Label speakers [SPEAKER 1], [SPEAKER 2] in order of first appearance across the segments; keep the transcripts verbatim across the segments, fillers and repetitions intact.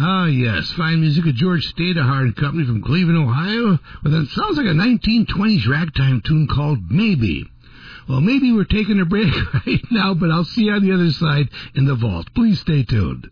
[SPEAKER 1] Ah, yes. Fine music of George Stadahar and Company from Cleveland, Ohio. Well, that sounds like a nineteen twenties ragtime tune called Maybe. Well, maybe we're taking a break right now, but I'll see you on the other side in the vault. Please stay tuned.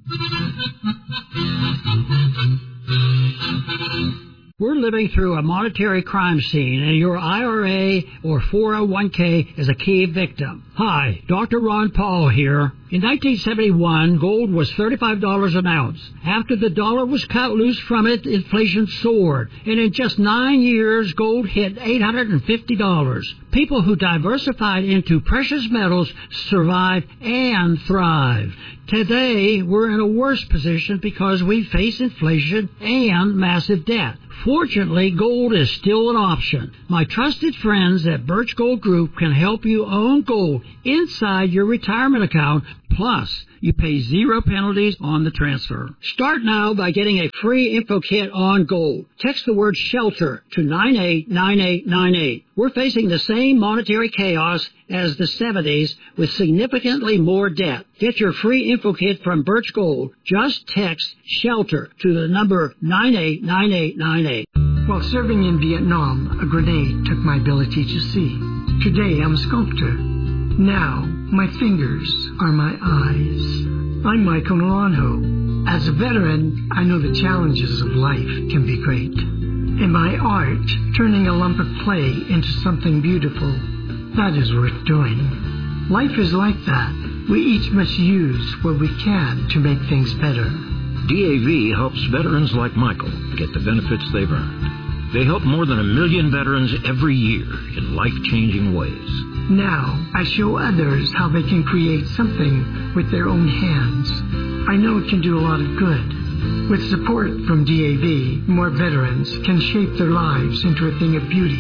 [SPEAKER 2] We're living through a monetary crime scene, and your I R A or four oh one k is a key victim. Hi, Doctor Ron Paul here. In nineteen seventy-one, gold was thirty-five dollars an ounce. After the dollar was cut loose from it, inflation soared, and in just nine years, gold hit eight hundred fifty dollars. People who diversified into precious metals survived and thrived. Today, we're in a worse position because we face inflation and massive debt. Fortunately, gold is still an option. My trusted friends at Birch Gold Group can help you own gold inside your retirement account. Plus, you pay zero penalties on the transfer. Start now by getting a free info kit on gold. Text the word SHELTER to nine eight nine eight nine eight. We're facing the same monetary chaos as the seventies with significantly more debt. Get your free info kit from Birch Gold. Just text SHELTER to the number nine eight nine eight nine eight.
[SPEAKER 3] While serving in Vietnam, a grenade took my ability to see. Today, I'm a sculptor. Now, my fingers are my eyes. I'm Michael Naranjo. As a veteran, I know the challenges of life can be great. In my art, turning a lump of clay into something beautiful, that is worth doing. Life is like that. We each must use what we can to make things better.
[SPEAKER 4] D A V helps veterans like Michael get the benefits they've earned. They help more than a million veterans every year in life-changing ways.
[SPEAKER 3] Now, I show others how they can create something with their own hands. I know it can do a lot of good. With support from D A V, more veterans can shape their lives into a thing of beauty.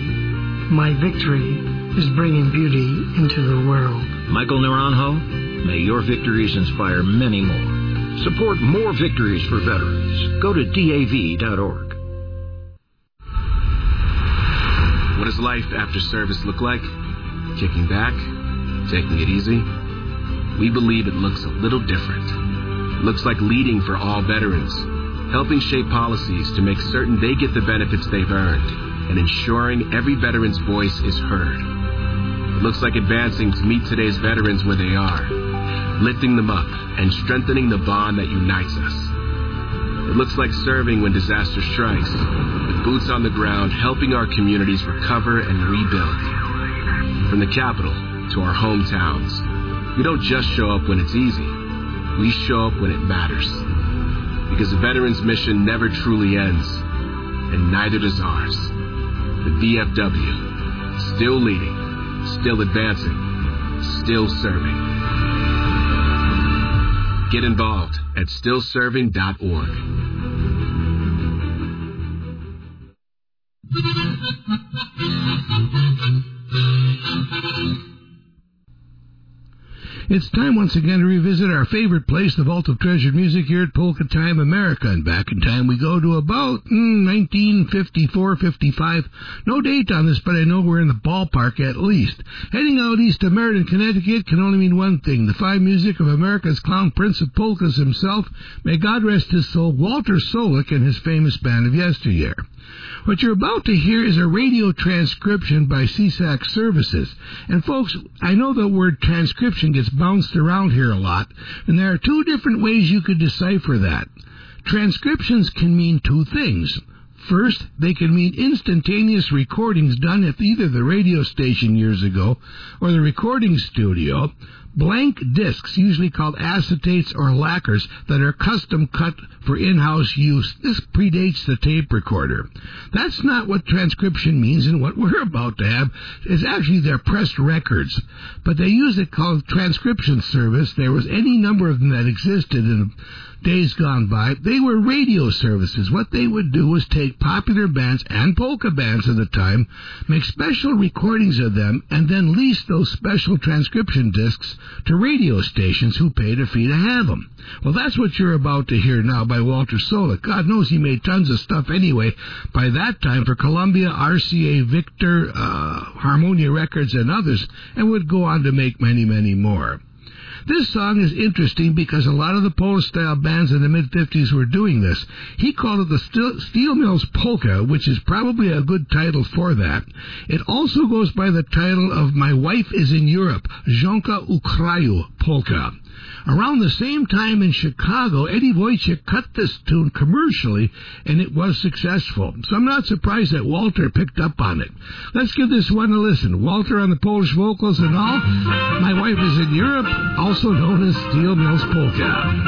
[SPEAKER 3] My victory is bringing beauty into the world.
[SPEAKER 4] Michael Naranjo, may your victories inspire many more. Support more victories for veterans. Go to D A V dot org.
[SPEAKER 5] What does life after service look like? Kicking back? Taking it easy? We believe it looks a little different. It looks like leading for all veterans, helping shape policies to make certain they get the benefits they've earned, and ensuring every veteran's voice is heard. It looks like advancing to meet today's veterans where they are, lifting them up and strengthening the bond that unites us. It looks like serving when disaster strikes, with boots on the ground helping our communities recover and rebuild. From the capital to our hometowns, we don't just show up when it's easy. We show up when it matters. Because the veteran's mission never truly ends, and neither does ours. The V F W, still leading, still advancing, still serving. Get involved at still serving dot org.
[SPEAKER 1] It's time once again to revisit our favorite place, the Vault of Treasured Music here at Polka Time America. And back in time we go to about mm, nineteen fifty-four fifty-five. No date on this, but I know we're in the ballpark at least. Heading out east to Meriden, Connecticut can only mean one thing. The fine music of America's clown prince of polkas himself, may God rest his soul, Walter Solik and his famous band of yesteryear. What you're about to hear is a radio transcription by C S A C Services. And folks, I know the word transcription gets bounced around here a lot, and there are two different ways you could decipher that. Transcriptions can mean two things. First, they can mean instantaneous recordings done at either the radio station years ago or the recording studio, blank discs, usually called acetates or lacquers, that are custom cut for in-house use. This predates the tape recorder. That's not what transcription means, and what we're about to have is actually their pressed records. But they use it called transcription service. There was any number of them that existed in days gone by. They were radio services. What they would do was take popular bands and polka bands at the time, make special recordings of them, and then lease those special transcription discs to radio stations who paid a fee to have them. Well, that's what you're about to hear now by Walter Solik. God knows he made tons of stuff anyway by that time for Columbia, R C A Victor, uh, Harmonia Records, and others, and would go on to make many, many more. This song is interesting because a lot of the Polish-style bands in the mid-fifties were doing this. He called it the Steel, Steel Mills Polka, which is probably a good title for that. It also goes by the title of My Wife is in Europe, Żonka u Kraju Polka. Around the same time in Chicago, Eddie Wojcik cut this tune commercially, and it was successful. So I'm not surprised that Walter picked up on it. Let's give this one a listen. Walter on the Polish vocals and all. My Wife is in Europe, also known as Steel Mills Polka.